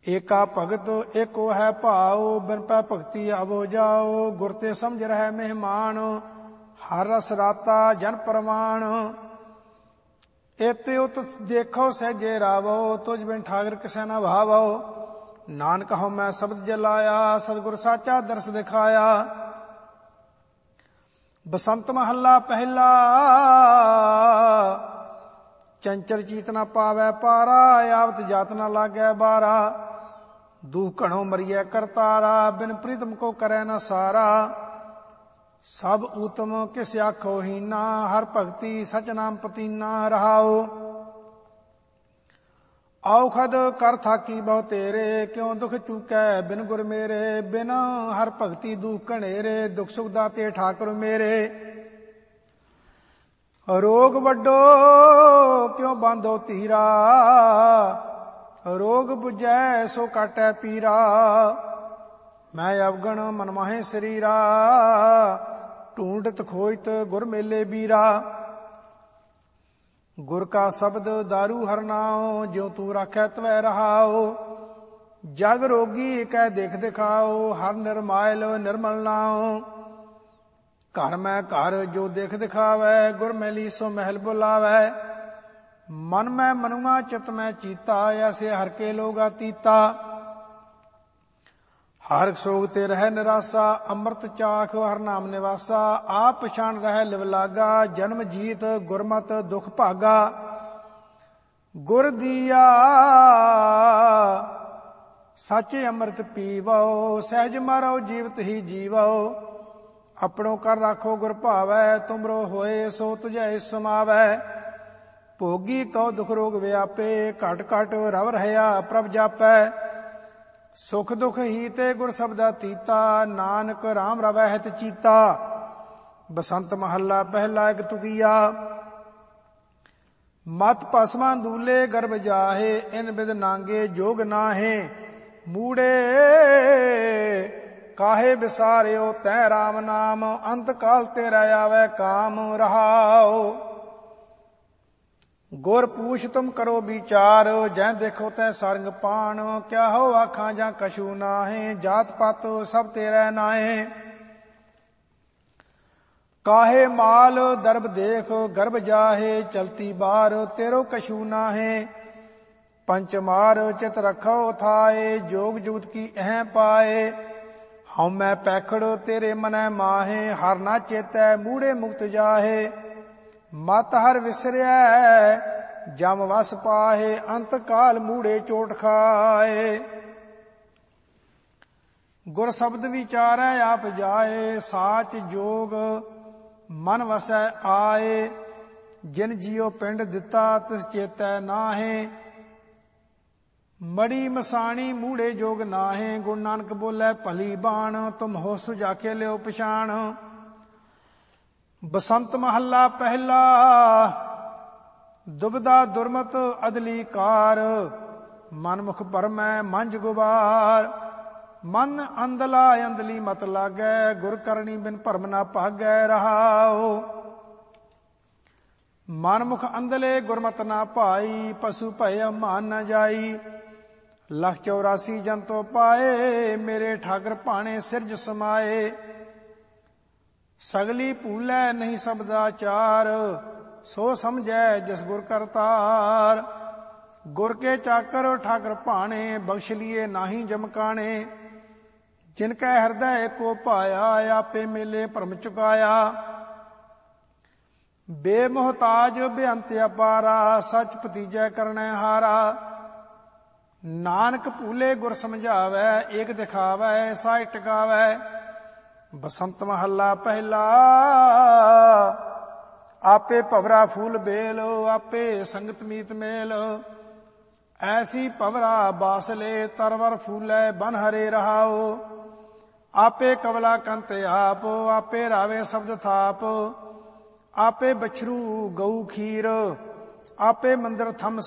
एका भगत एको है भाओ, बिन पै भगति आवो जाओ। गुर ते समझ रहे मेहमान, हर रस राता जन परवान। एते उत देखो सहजे रावो, तुझ बिन ठाकर किसे न भावो। नानक हो मैं शब्द जलाया, सतगुर साचा दर्श दिखाया। बसंत महला पहला, चंचल चीत न पावै पारा। आवत जात न लागै बारा, दुख घणो मरियै करतारा। बिन प्रीतम को करे न सारा, सब उत्तम किस आखो हीना। हर भगति सच नाम पतीना रहाओ। औखद कर थाकी बहु तेरे, क्यों दुख चूकै बिन गुर मेरे। बिन हर भगति दुख घनेरे, दुख सुख दाते ठाकुर मेरे। रोग वड्डो क्यों बांधो धीरा, रोग बुझै सो काटै पीरा। मैं अवगण मन माहे शरीरा, ढूंढत खोजत गुर मेले बीरा। गुर का शब्द दारू हर नाओ, ज्यों तू राखै त्वै रहाओ। जग रोगी कै देख दिखाओ, हर निर्मायल निर्मल नाओ। घर मैं घर जो देख दिखावै, गुर मैली सो महल बुलावै। मन में मनुआ चित में चीता, ऐसे हर के लोगा तीता। हर सोग ते रह निराशा, अमृत चाख हर नाम निवासा। आप पछाण रह लिव लागा, जन्म जीत गुरमत दुख भागा। गुर दिया सच अमृत पीवो, सहज मारो जीवत ही जीवो। अपनों कर राखो गुर भावै, तुमरो होए सो तुझे समावै। भोगी कहो दुख रोग व्यापे, घट घट रव रहया प्रभ जापै। सुख दुख ही ते गुर शब्दा तीता, नानक राम रवै हित चीता। बसंत महला पहला एक तुकिया, मत भस्मा दूले गर्भ जाहे। इन बिद नांगे जोग नाहे, मूड़े काहे बिसारियो तै राम नाम। अंत काल तेरा आवे काम रहाओ। गुर पूछ तुम करो विचार, जै देखो तै सारंग पान। क्या हो आखां जा कछु नाहे, जात पात सब तेरे नाहे। काहे माल दर्ब देख गर्भ जाहे, चलती बार तेरो कछु नाहे। पंचमार चित रखो थाए, जोग जुगत की अह पाए। हम मैं पैखड़ तेरे मनै माहे, हर ना चेतै मूड़े मुक्त जाहे। मत हर विसरै जम वस पाहे, अंत काल मूड़े चोट खाए। गुर शब्द विचारै आप जाए, साच जोग मन वसै आए। जिन जियो पिंड दिता तिस चेतै नाहे, मड़ी मसाणी मूड़े जोग नाहे। गुरु नानक बोले भली बाण, तुम हो सुजाके लियो पछाण। बसंत महला पहला, दुबदा दुर्मत अदली कार। मन मुख भरमै मंझ गुबार, मन अंधला अंधली मत लागै। गुर करनी बिन भरम ना भागै रहाओ। मन मुख अंधले गुरमत ना भाई, पशु भय मान न जाई। 184 जन तो पाए, मेरे ठाकर पाने सिरज समाए। सगली भूलै नहीं सबदा चार, सो समझै जिस गुर करतार। गुर के चाकर ठाकर पाने, बख्श लिए नाही जमकाने। जिनकै हृदय को पाया, आपे मेले भरम चुकाया। बेमोहताज बेअंत अपारा, सच भतीजै करनै हारा। नानक भूले गुर समझावै, एक दिखावै साई टिकावै। बसंत महला पहला, आपे भवरा फूल बेल, आपे संगत मीत मेल। ऐसी भवरा बासले, तरवर फूलै बन हरे रहाओ। आपे कवला कंत आप, आपे रावे शब्द थाप। आपे बछरू गऊ खीर, आपे मंदिर थम